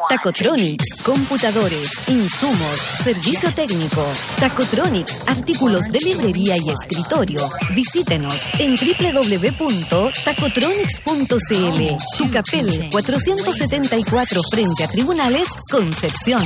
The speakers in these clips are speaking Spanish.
Tacotronics, computadores, insumos, servicio técnico. Tacotronics, artículos de librería y escritorio. Visítenos en www.tacotronics.cl. Tucapel 474 frente a Tribunales, Concepción.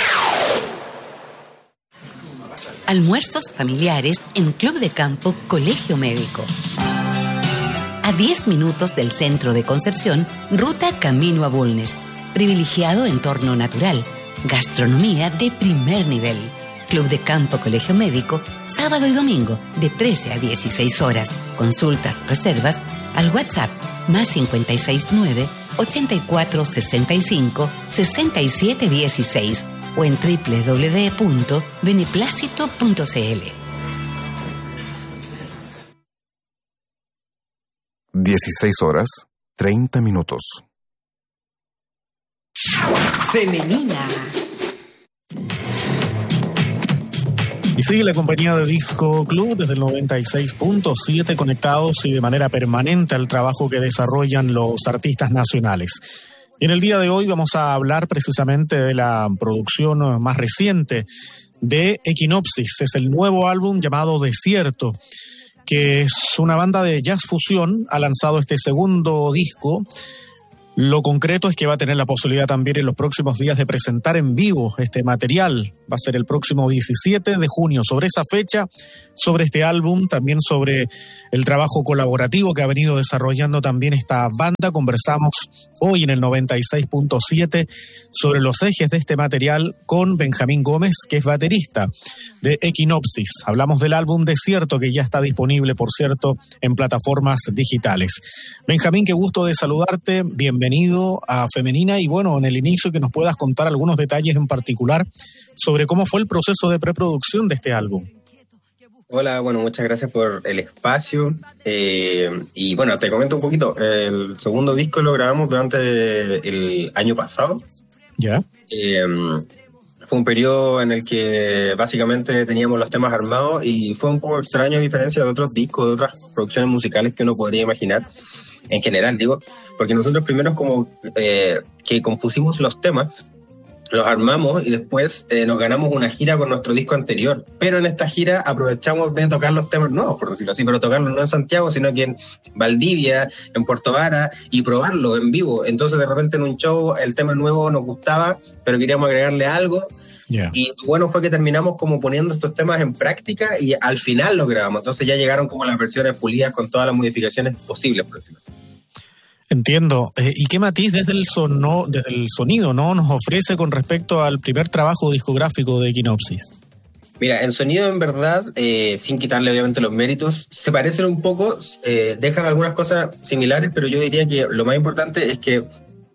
Almuerzos familiares en Club de Campo Colegio Médico. A 10 minutos del centro de Concepción, ruta camino a Bulnes. Privilegiado entorno natural. Gastronomía de primer nivel. Club de Campo Colegio Médico, sábado y domingo, de 13 a 16 horas. Consultas, reservas, al WhatsApp, +569 8465 6716 o en www.beneplácito.cl. 16:30. Femenina. Y sigue la compañía de Disco Club desde el 96.7 conectados y de manera permanente al trabajo que desarrollan los artistas nacionales. Y en el día de hoy vamos a hablar precisamente de la producción más reciente de Equinopsis. Es el nuevo álbum llamado Desierto, que es una banda de jazz fusión. Ha lanzado este segundo disco. Lo concreto es que va a tener la posibilidad también en los próximos días de presentar en vivo este material. Va a ser el próximo 17 de junio. Sobre esa fecha, sobre este álbum, también sobre el trabajo colaborativo que ha venido desarrollando también esta banda, conversamos hoy en el 96.7 sobre los ejes de este material con Benjamín Gómez, que es baterista de Equinopsis. Hablamos del álbum Desierto, que ya está disponible, por cierto, en plataformas digitales. Benjamín, qué gusto de saludarte. Bienvenido a Femenina y bueno, en el inicio que nos puedas contar algunos detalles en particular sobre cómo fue el proceso de preproducción de este álbum. Hola, bueno, muchas gracias por el espacio y bueno, te comento un poquito. El segundo disco lo grabamos durante el año pasado. ¿Ya? Fue un periodo en el que básicamente teníamos los temas armados y fue un poco extraño a diferencia de otros discos, de otras producciones musicales que uno podría imaginar. En general, digo, porque nosotros primero como que compusimos los temas, los armamos y después nos ganamos una gira con nuestro disco anterior. Pero en esta gira aprovechamos de tocar los temas nuevos, por decirlo así, pero tocarlos no en Santiago, sino que en Valdivia, en Puerto Vara, y probarlo en vivo. Entonces de repente en un show el tema nuevo nos gustaba, pero queríamos agregarle algo. Yeah. Y bueno, fue que terminamos como poniendo estos temas en práctica y al final los grabamos. Entonces ya llegaron como las versiones pulidas con todas las modificaciones posibles, por decirlo así. Entiendo. ¿Y qué matiz desde el sonido nos ofrece con respecto al primer trabajo discográfico de Equinopsis? Mira, en sonido en verdad, sin quitarle obviamente los méritos, se parecen un poco, dejan algunas cosas similares, pero yo diría que lo más importante es que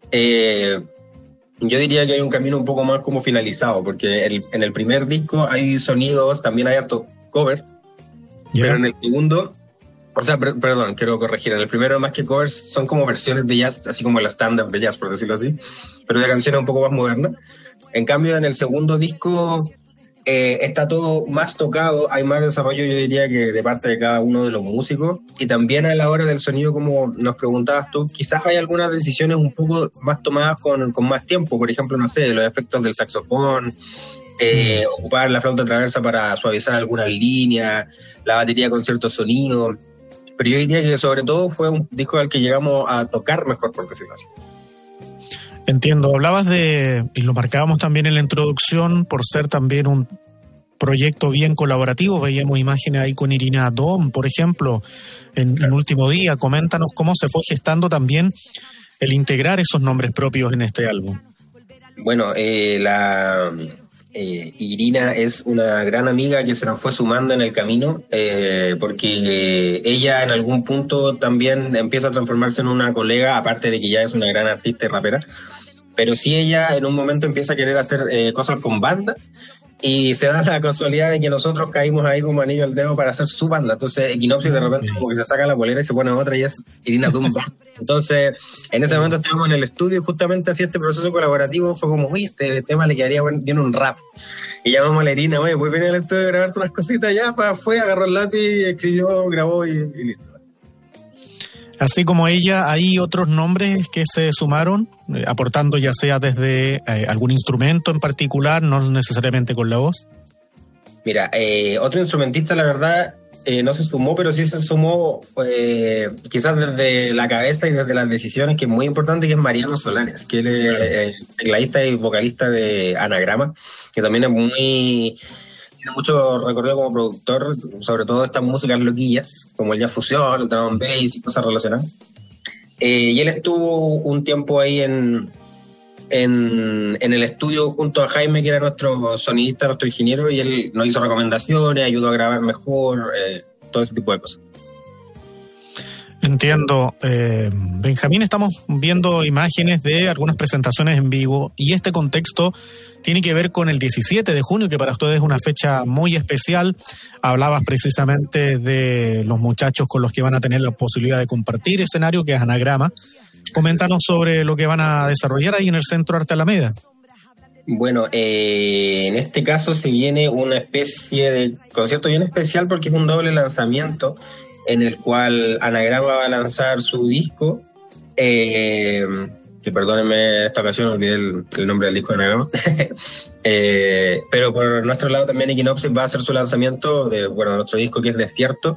yo diría que hay un camino un poco más como finalizado, porque en el primer disco hay sonidos, también hay harto cover, Yeah. pero en el segundo, o sea, perdón, quiero corregir, en el primero más que covers son como versiones de jazz, así como las stand-up de jazz, por decirlo así, pero de canciones un poco más modernas. En cambio, en el segundo disco está todo más tocado, hay más desarrollo, yo diría, que de parte de cada uno de los músicos, y también a la hora del sonido, como nos preguntabas tú, quizás hay algunas decisiones un poco más tomadas con más tiempo, por ejemplo, no sé, los efectos del saxofón, ocupar la flauta traversa para suavizar algunas líneas, la batería con cierto sonido, pero yo diría que sobre todo fue un disco al que llegamos a tocar mejor, por decirlo así. Entiendo, hablabas y lo marcábamos también en la introducción, por ser también un proyecto bien colaborativo. Veíamos imágenes ahí con Irina Dom, por ejemplo, en Último Día. Coméntanos cómo se fue gestando también el integrar esos nombres propios en este álbum. Bueno, Irina es una gran amiga que se nos fue sumando en el camino, porque ella en algún punto también empieza a transformarse en una colega, aparte de que ya es una gran artista y rapera, pero sí ella en un momento empieza a querer hacer cosas con banda, y se da la casualidad de que nosotros caímos ahí como anillo al dedo para hacer su banda. Entonces Equinopsis de repente como que se saca la polera y se pone otra y es Irina Dumba. Entonces en ese momento estábamos en el estudio y justamente así este proceso colaborativo fue como, uy, este tema le quedaría bien un rap. Y llamamos a la Irina, oye, voy a venir al estudio a grabarte unas cositas, ya fue, agarró el lápiz, escribió, grabó y listo. Así como ella, ¿hay otros nombres que se sumaron, aportando ya sea desde algún instrumento en particular, no necesariamente con la voz? Mira, otro instrumentista, la verdad, no se sumó, pero sí se sumó quizás desde la cabeza y desde las decisiones, que es muy importante, que es Mariano Solares, que él es tecladista y vocalista de Anagrama, que también tiene mucho recorrido como productor, sobre todo de estas músicas loquillas, como el jazz fusión, el drum and bass y cosas relacionadas. Y él estuvo un tiempo ahí en el estudio junto a Jaime, que era nuestro sonidista, nuestro ingeniero, y él nos hizo recomendaciones, ayudó a grabar mejor, todo ese tipo de cosas. Entiendo. Benjamín, estamos viendo imágenes de algunas presentaciones en vivo y este contexto tiene que ver con el 17 de junio, que para ustedes es una fecha muy especial. Hablabas precisamente de los muchachos con los que van a tener la posibilidad de compartir escenario, que es Anagrama. Coméntanos sobre lo que van a desarrollar ahí en el Centro Arte Alameda. Bueno, en este caso se viene una especie de concierto bien especial porque es un doble lanzamiento en el cual Anagrama va a lanzar su disco, que perdónenme, en esta ocasión olvidé el nombre del disco de Anagrama, pero por nuestro lado también Equinopsis va a hacer su lanzamiento de nuestro disco, que es Desierto,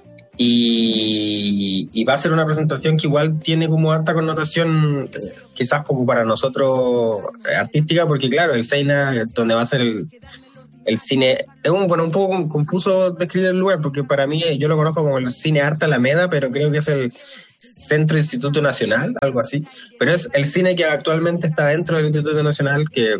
y va a ser una presentación que igual tiene como harta connotación, quizás como para nosotros artística, porque claro, el Seina, donde va a ser el cine, es un poco confuso describir el lugar, porque para mí yo lo conozco como el Cine Arte Alameda, pero creo que es el Centro Instituto Nacional, algo así, pero es el cine que actualmente está dentro del Instituto Nacional, que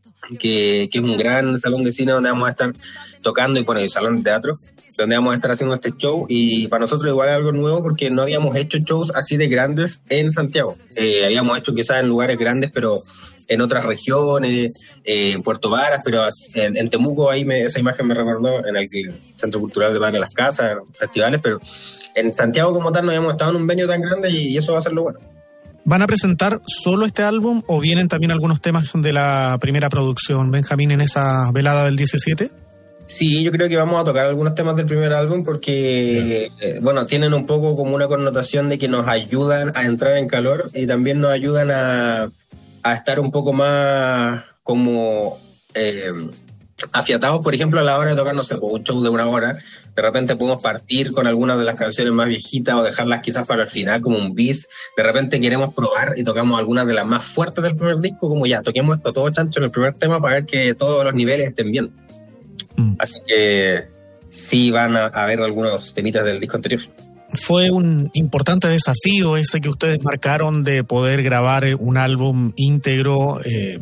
es un gran salón de cine donde vamos a estar tocando, y el salón de teatro, donde vamos a estar haciendo este show, y para nosotros igual es algo nuevo porque no habíamos hecho shows así de grandes en Santiago. Habíamos hecho quizás en lugares grandes, pero en otras regiones, en Puerto Varas, pero en Temuco, esa imagen me recordó, en el Centro Cultural de Padre de las Casas, festivales, pero en Santiago como tal no habíamos estado en un venue tan grande, y eso va a ser lo bueno. ¿Van a presentar solo este álbum o vienen también algunos temas de la primera producción, Benjamín, en esa velada del 17? Sí, yo creo que vamos a tocar algunos temas del primer álbum porque, tienen un poco como una connotación de que nos ayudan a entrar en calor y también nos ayudan a estar un poco más como afiatados, por ejemplo, a la hora de tocar, no sé, un show de una hora. De repente podemos partir con algunas de las canciones más viejitas o dejarlas quizás para el final como un bis. De repente queremos probar y tocamos algunas de las más fuertes del primer disco, como ya, toquemos esto todo chancho en el primer tema para ver que todos los niveles estén bien. Así que sí van a haber algunos temitas del disco anterior. Fue un importante desafío ese que ustedes marcaron de poder grabar un álbum íntegro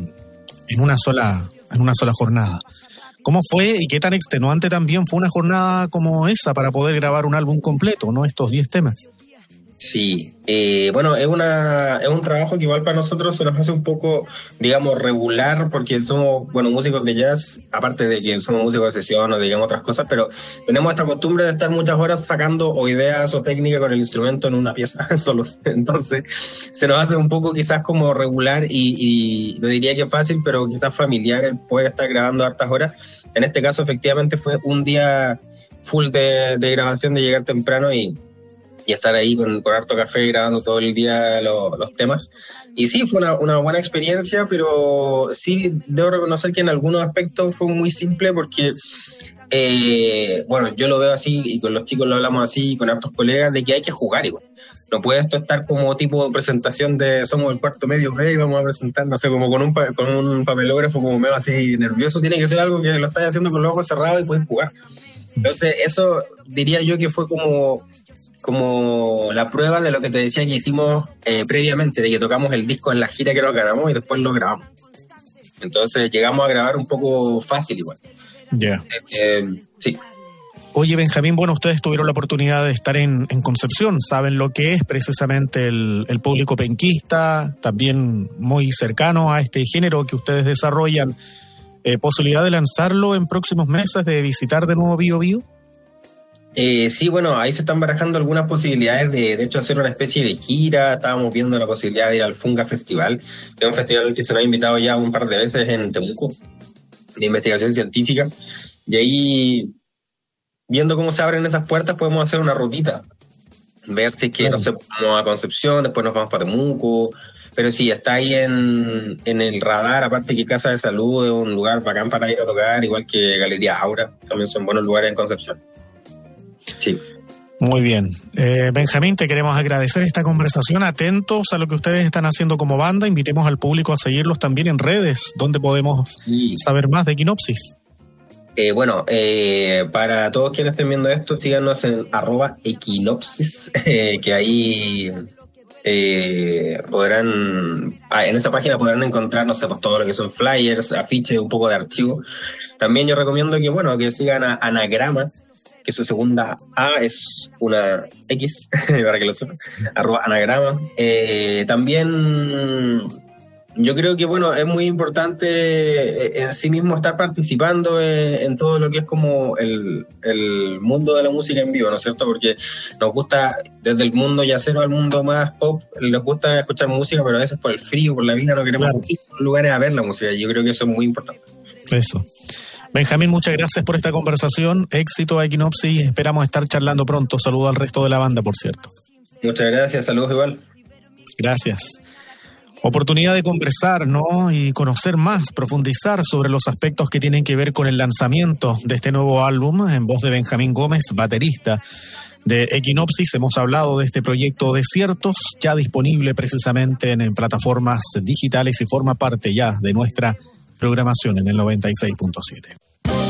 en una sola jornada. ¿Cómo fue y qué tan extenuante también fue una jornada como esa para poder grabar un álbum completo, no estos 10 temas? Sí, es un trabajo que igual para nosotros se nos hace un poco, digamos, regular, porque somos, músicos de jazz, aparte de que somos músicos de sesión o digamos otras cosas, pero tenemos esta costumbre de estar muchas horas sacando o ideas o técnicas con el instrumento en una pieza solos. Entonces se nos hace un poco quizás como regular y no diría que fácil, pero quizás familiar el poder estar grabando hartas horas. En este caso efectivamente fue un día full de grabación, de llegar temprano y estar ahí con harto café grabando todo el día los temas. Y sí, fue una buena experiencia, pero sí debo reconocer que en algunos aspectos fue muy simple porque, yo lo veo así y con los chicos lo hablamos así, con hartos colegas, de que hay que jugar igual. No puede esto estar como tipo de presentación de somos el cuarto medio B y vamos a presentar, no sé, como con un papelógrafo como medio así nervioso. Tiene que ser algo que lo estás haciendo con los ojos cerrados y puedes jugar. Entonces eso diría yo que fue como la prueba de lo que te decía que hicimos previamente, de que tocamos el disco en la gira que nos ganamos y después lo grabamos. Entonces llegamos a grabar un poco fácil igual. Ya. Sí. Oye, Benjamín, ustedes tuvieron la oportunidad de estar en Concepción, saben lo que es precisamente el público penquista, también muy cercano a este género que ustedes desarrollan. ¿Posibilidad de lanzarlo en próximos meses, de visitar de nuevo Bío Bío? Sí, ahí se están barajando algunas posibilidades de hecho hacer una especie de gira. Estábamos viendo la posibilidad de ir al Funga Festival, que es un festival que se nos ha invitado ya un par de veces en Temuco, de investigación científica, y ahí, viendo cómo se abren esas puertas, podemos hacer una rutita. ver si es que, no sé, vamos a Concepción, después nos vamos para Temuco. Pero sí, está ahí en el radar, aparte que Casa de Salud es un lugar bacán para ir a tocar, igual que Galería Aura, también son buenos lugares en Concepción. Sí. Muy bien. Benjamín, te queremos agradecer esta conversación, atentos a lo que ustedes están haciendo como banda, invitemos al público a seguirlos también en redes, donde podemos saber más de Equinopsis. Para todos quienes estén viendo esto, síganos en @Equinopsis, que ahí... en esa página podrán encontrar, no sé, pues todo lo que son flyers, afiches, un poco de archivo. También yo recomiendo que sigan a Anagrama, que su segunda A es una X, para que lo sepan, @Anagrama. También yo creo que, es muy importante en sí mismo estar participando en todo lo que es como el mundo de la música en vivo, ¿no es cierto? Porque nos gusta, desde el mundo yacero al mundo más pop, nos gusta escuchar música, pero a veces por el frío, por la vida, no queremos ir a lugares a ver la música. Yo creo que eso es muy importante. Eso. Benjamín, muchas gracias por esta conversación. Éxito a Equinopsis. Esperamos estar charlando pronto. Saludo al resto de la banda, por cierto. Muchas gracias. Saludos igual. Gracias. Oportunidad de conversar, ¿no? Y conocer más, profundizar sobre los aspectos que tienen que ver con el lanzamiento de este nuevo álbum en voz de Benjamín Gómez, baterista de Equinopsis. Hemos hablado de este proyecto Desiertos, ya disponible precisamente en plataformas digitales y forma parte ya de nuestra programación en el 96.7.